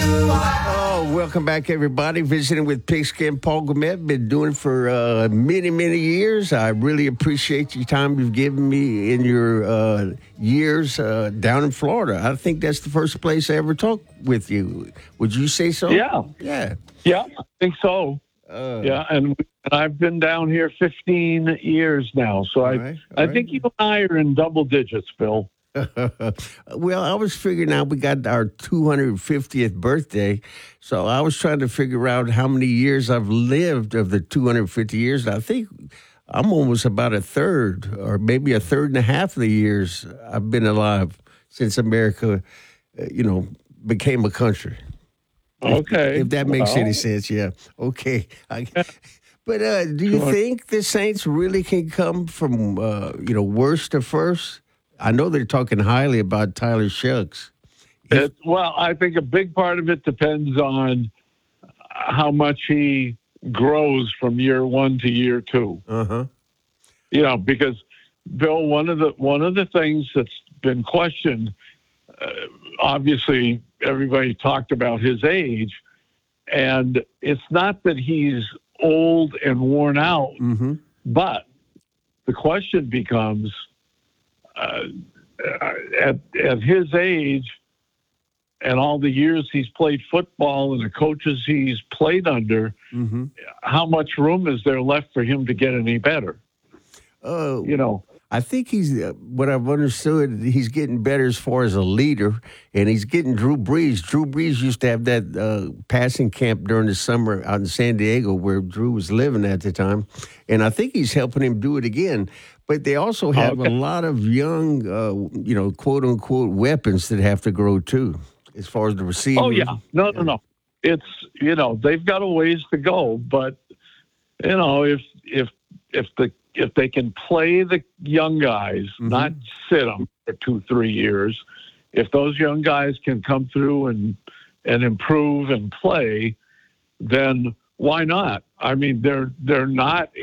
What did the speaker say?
Oh, welcome back, everybody. Visiting with Pigskin Paul Gomet. Been doing it for many, many years. I really appreciate your time you've given me in your years down in Florida. I think that's the first place I ever talked with you. Would you say so? Yeah. Yeah. Yeah, I think so. Yeah, and I've been down here 15 years now, so I think you and I are in double digits, Bill. Well, I was figuring out we got our 250th birthday, so I was trying to figure out how many years I've lived of the 250 years. I think I'm almost about a third, or maybe a third and a half of the years I've been alive since America, became a country. Okay. If that makes any sense, yeah. Okay. But do you think the Saints really can come from, worst to first? I know they're talking highly about Tyler Shucks. Well, I think a big part of it depends on how much he grows from year one to year two. Because Bill, one of the things that's been questioned, obviously everybody talked about his age, and it's not that he's old and worn out, but the question becomes, at his age and all the years he's played football and the coaches he's played under, how much room is there left for him to get any better? I think he's, what I've understood, he's getting better as far as a leader, and he's getting Drew Brees. Drew Brees used to have that passing camp during the summer out in San Diego where Drew was living at the time, and I think he's helping him do it again. But they also have a lot of young, quote-unquote weapons that have to grow too, as far as the receivers. Oh, yeah. No. It's, they've got a ways to go, but, if they can play the young guys, not sit them for 2-3 years, if those young guys can come through and improve and play, then why not? I mean, they're not